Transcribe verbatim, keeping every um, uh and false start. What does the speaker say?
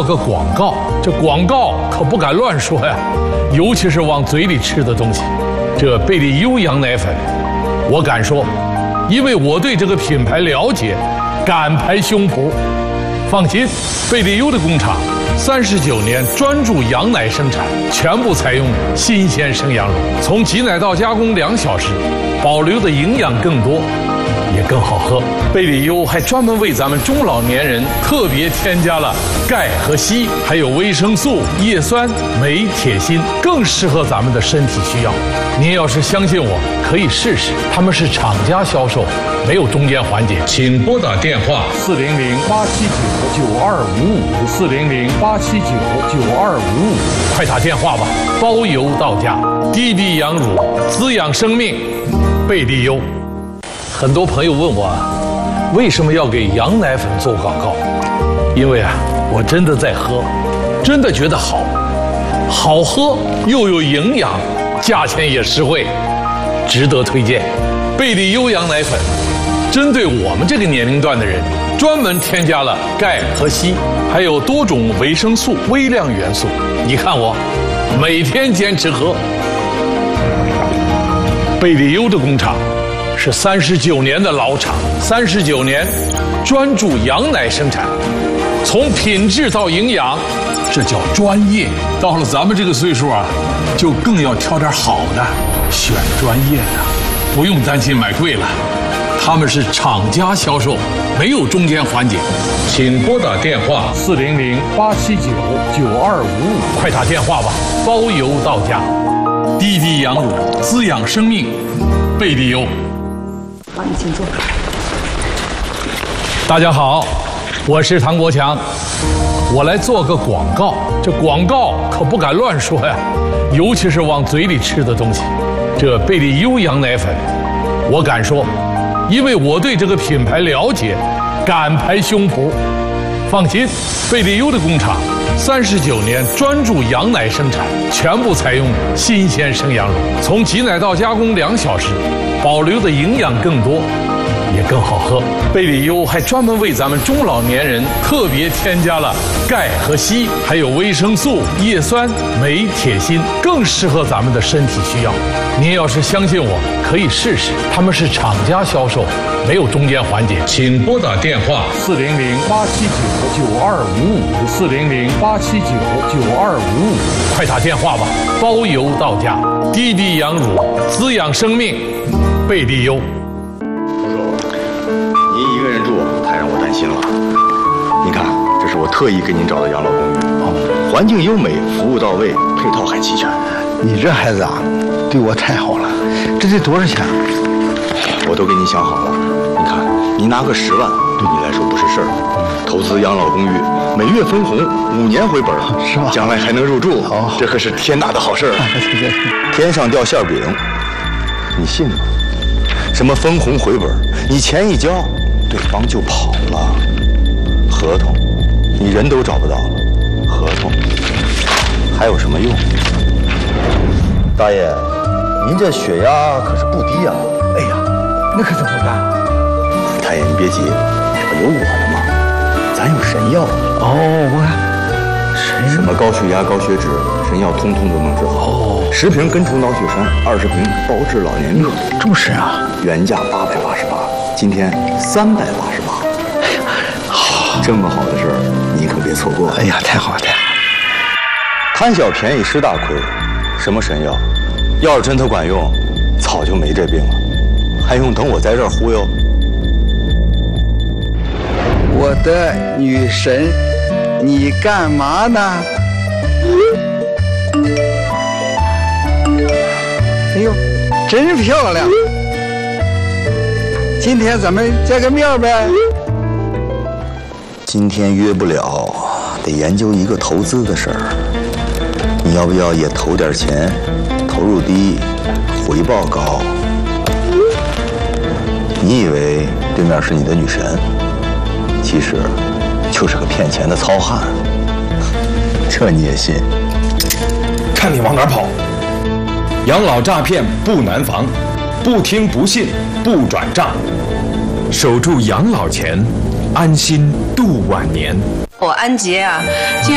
个广告，这广告可不敢乱说呀，尤其是往嘴里吃的东西。这贝利优羊奶粉，我敢说，因为我对这个品牌了解，敢拍胸脯。放心，贝利优的工厂三十九年专注羊奶生产，全部采用新鲜生羊乳，从挤奶到加工两小时，保留的营养更多，也更好喝。贝利优还专门为咱们中老年人特别添加了钙和硒，还有维生素、叶酸、镁、铁、锌，更适合咱们的身体需要。您要是相信我，可以试试。他们是厂家销售，没有中间环节。请拨打电话四零零八七九九二五五四零零八七九九二五五，快打电话吧，包邮到家。低低羊乳，滋养生命，贝利优。很多朋友问我，为什么要给羊奶粉做广告？因为啊，我真的在喝，真的觉得好，好喝又有营养，价钱也实惠，值得推荐。贝利优羊奶粉，针对我们这个年龄段的人，专门添加了钙和硒，还有多种维生素、微量元素。你看我，每天坚持喝。贝利优的工厂是三十九年的老厂，三十九年专注羊奶生产，从品质到营养，这叫专业。到了咱们这个岁数啊，就更要挑点好的，选专业的，不用担心买贵了。他们是厂家销售，没有中间环节。请拨打电话四零零八七九九二五五，快打电话吧，包邮到家。低低羊乳，滋养生命，贝利优。 好，你请坐。 大家好，我是唐国强，我来做个广告。这广告可不敢乱说呀，尤其是往嘴里吃的东西。这贝利优羊奶粉，我敢说，因为我对这个品牌了解，敢拍胸脯。放心，贝利优的工厂三十九年专注羊奶生产，全部采用新鲜生羊乳，从挤奶到加工两小时，保留的营养更多，也更好喝。贝利优还专门为咱们中老年人特别添加了钙和硒，还有维生素、叶酸、镁、铁、锌，更适合咱们的身体需要。您要是相信我，可以试试。他们是厂家销售，没有中间环节。请拨打电话四零零八七九九二五五四零零八七九九二五五，快打电话吧，包邮到家。低低羊乳，滋养生命，贝利优。 您一个人住太让我担心了。您看，这是我特意给您找的养老公寓，哦，环境优美，服务到位，配套还齐全。 你这孩子啊，对我太好了。这得多少钱？ 我都给你想好了。你看，你拿个十万，对你来说不是事儿。投资养老公寓，每月分红，五年回本， 是吧？ 将来还能入住， 哦， 这可是天大的好事儿。天上掉馅饼，你信吗？什么分红回本？你钱一交，对方就跑了。合同，你人都找不到了，合同还有什么用？大爷，您这血压可是不低呀！ 哎呀，那可怎么办？ 大爷，你别急，这有我的嘛，咱有神药。 哦，我神什么高血压、高血脂，神药通通都能治好。哦，十瓶根除脑血栓，二十瓶包治老年命。 这么神啊！ 原价八百八十八，今天三百八十八。哎呀，好，这么好的事儿，你可别错过。 哎呀，太好了，太好了！ 贪小便宜吃大亏，什么神药？要是真它管用，早就没这病了，还用等我在这儿忽悠？ 我的女神，你干嘛呢？哎呦，真漂亮！今天咱们见个面呗？ 今天约不了，得研究一个投资的事儿。你要不要也投点钱？投入低，回报高。你以为对面是你的女神，其实就是个骗钱的糙汉。这你也信？ 看你往哪儿跑！养老诈骗不难防，不听不信不转账，守住养老钱，安心度晚年。 我安杰啊，今